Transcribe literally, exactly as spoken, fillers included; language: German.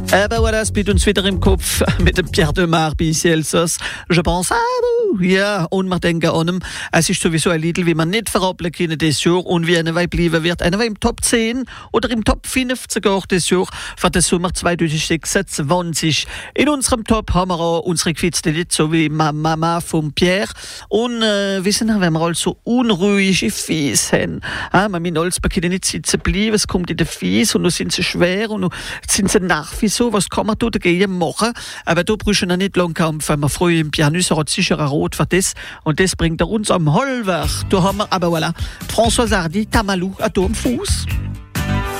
Aber voilà, es bleibt uns wieder im Kopf mit dem Pierre Demar bei Elsass. Je pense, ah, ja, und wir denken an ihm. Es ist sowieso ein Lied, wie man nicht verrappeln kann dieses Jahr und wie einer bleiben wird. Einer im Top zehn oder im Top fünfzehn auch dieses Jahr für den Sommer zwanzig sechsundzwanzig. In unserem Top haben wir auch unsere gewitzte Lied, so wie Mama von Pierre. Und äh, wissen Sie, wenn wir also unruhige Fies haben, ah, man mit alles können nicht sitzen bleiben, es kommt in den Fies und dann sind sie schwer und dann sind sie nach wie so, was kann man dagegen machen? Aber da brauchen wir nicht lang kämpfen. Wir freuen im Pianus, er hat sicher ein Rot für das und das bringt er uns am Hollwerk. Da haben wir, aber voilà, François Hardy, Tamalou, à am Fuß.